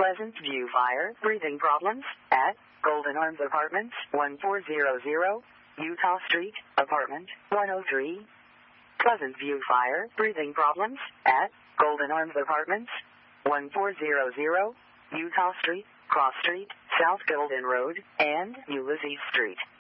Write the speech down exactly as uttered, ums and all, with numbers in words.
Pleasant View Fire, breathing problems at Golden Arms Apartments, one four zero zero, Utah Street, Apartment one oh three. Pleasant View Fire, breathing problems at Golden Arms Apartments, one four zero zero, Utah Street, Cross Street, South Golden Road, and Ulysses Street.